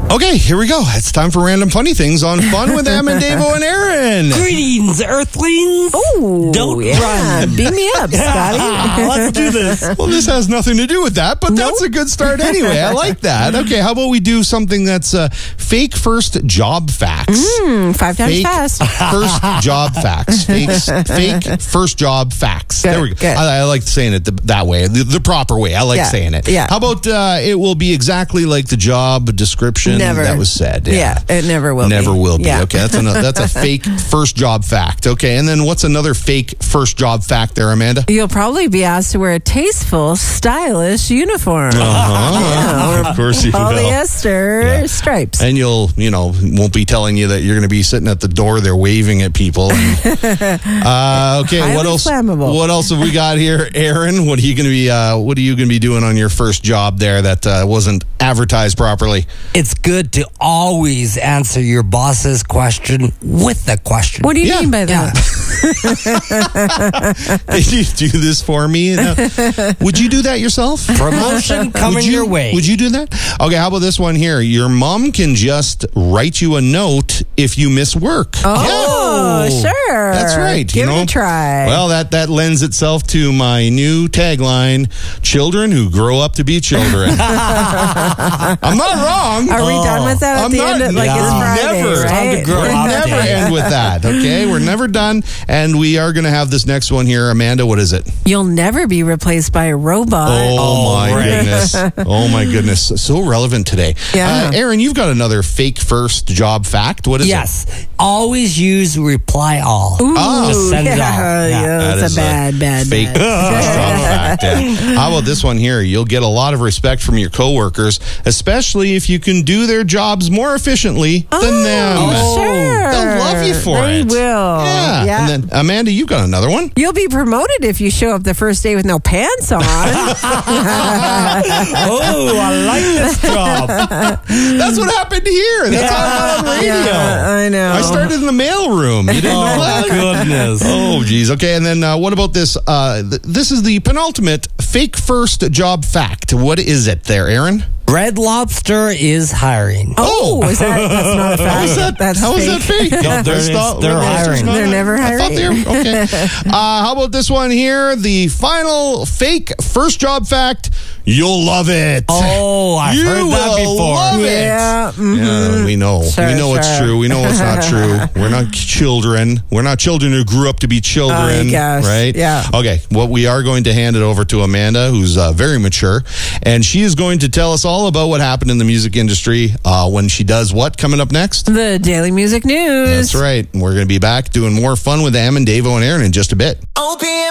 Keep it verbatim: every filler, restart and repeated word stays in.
Okay, here we go. It's time for Random Funny Things on Fun with Em and Davo and Aaron. Greetings, Earthlings. Oh, Don't yeah. run. Beam me up, Scotty. Let's do this. Well, this has nothing to do with that, but that's a good start anyway. I like that. Okay, how about we do something that's uh, fake first job facts? Mm, five times Fake fast. first job facts. Fake, fake first job facts. Good, there we go. good. I, I like saying it the, that way, the, the proper way. I like Yeah, saying it. yeah. How about uh, it will be exactly like the job description Never. that was said? Yeah, it never will Never be. will be. Yeah. Okay, that's a, that's a fake first job fact. Okay, and then what's another fake first job fact there, Amanda? You'll probably be asked to wear a tasteful, stylish uniform. Uh-huh. Of course you will. Polyester Yeah. stripes. And you'll, you know, won't be telling you that you're going to be sitting at the door there waving at people. And, uh, okay, what Highly else? flammable. What else have we got here, Aaron? What are you going to be? Uh, what are you going to be doing on your first job there that uh, wasn't advertised properly? It's good to always answer your boss's question with a question. What do you Yeah. mean by that? Did you do this for me? Uh, would you do that yourself? Promotion coming Would you, your way. Would you do that? Okay, how about this one here? Your mom can just write you a note if you miss work. Oh, Yeah. sure. That's right. Give you know? it a try. Well, that, that lends itself to my new tagline, children who grow up to be children. I'm not wrong. Are we done with that at I'm the not- end? Of, like Yeah. it's Friday, Never. Time right? to grow We're up. never Dave. end with that, okay? We're never done. And we are going to have this next one here. Amanda, what is it? You'll never be replaced by a robot. Oh, my right. goodness. Oh, my goodness. So relevant today. Yeah. Uh, Aaron, you've got another fake first job fact. What is it? Yes. Always use reply all. Ooh, Just send yeah, it all. yeah, Yeah. That that's is a bad, bad, fake bad. first job fact. Yeah. How about this one here? You'll get a lot of respect from your coworkers, especially if you can do their jobs more efficiently than them. Oh, sure. They'll love you for they it. will. Yeah. Yeah. And then, Amanda, you've got another one. You'll be promoted if you show up the first day with no pants on. Oh, I like this job. That's what happened here. That's how I got on radio. Yeah, I know. I started in the mailroom. You didn't know Oh, that? goodness. Oh, geez. Okay, and then uh, what about this? Uh, th- this is the penultimate fake first job fact. What is it there, Aaron? Red Lobster is hiring. Oh, is that, that's not a fact. How is that? That's how is fake. that fake? No, I they're- thought- they're Red Lobster's hiring. not- They're never I thought they hiring? were- okay. Uh, how about this one here? The final fake first job fact. You'll love it. Oh, I've you heard that will before. love it. Yeah. mhm. Yeah, we know. Sure, we know it's sure. true. We know it's not true. We're not children. We're not children who grew up to be children. Oh, gosh. Right? Yeah. Okay. Well, we are going to hand it over to Amanda, who's uh, very mature, and she is going to tell us all about what happened in the music industry uh, when she does what coming up next? The Daily Music News. That's right. We're going to be back doing more fun with Em and Davo and Aaron in just a bit. O P M